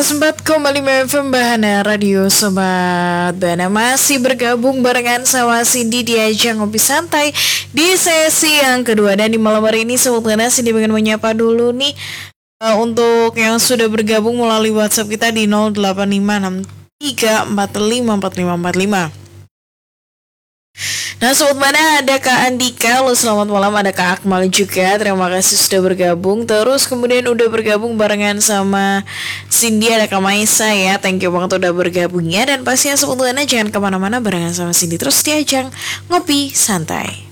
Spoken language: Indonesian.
4,5 FM Bahana Radio Sobat Bana masih bergabung barengan sama Cindy di ajang ngopi santai di sesi yang kedua. Dan di malam hari ini Sobat Bana, Cindy pengen menyapa dulu nih untuk yang sudah bergabung melalui WhatsApp kita di 085634545545. Nah Sobat Mana, ada Kak Andika, halo selamat malam. Ada Kak Akmal juga, terima kasih sudah bergabung. Terus kemudian udah bergabung barengan sama Cindy, ada Kak Maisa ya. Thank you banget udah bergabungnya. Dan pastinya Sobat Mana jangan kemana-mana, barengan sama Cindy terus di ajang ngopi santai.